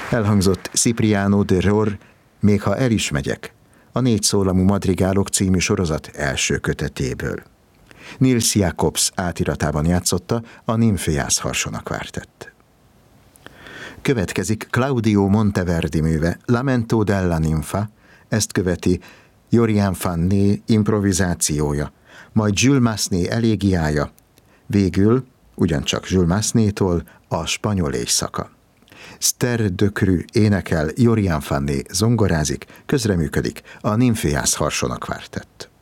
Elhangzott Cipriano de Ror Még ha el is megyek, a 4 szólamú madrigálok című sorozat első kötetéből. Nils Jacobs átiratában játszotta a Ninféász Harsona Kvártett. Következik Claudio Monteverdi műve Lamento della Ninfa, ezt követi Jorian Fanné improvizációja, majd Jules Massenet elégiája, végül ugyancsak Jules Massenet-tól a Spanyol éjszaka. Ster de Cru énekel, Jorian Fanné zongorázik, közreműködik a Ninféász Harsona Kvártett.